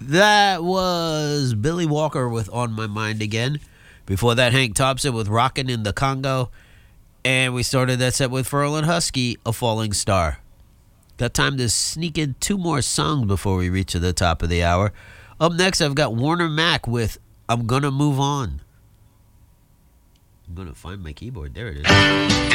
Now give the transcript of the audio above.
That was Billy Walker with On My Mind Again. Before that, Hank Thompson with Rockin' in the Congo. And we started that set with Ferlin Husky, A Falling Star. Got time to sneak in two more songs before we reach to the top of the hour. Up next, I've got Warner Mac with I'm Gonna Move On. I'm gonna find my keyboard. There it is.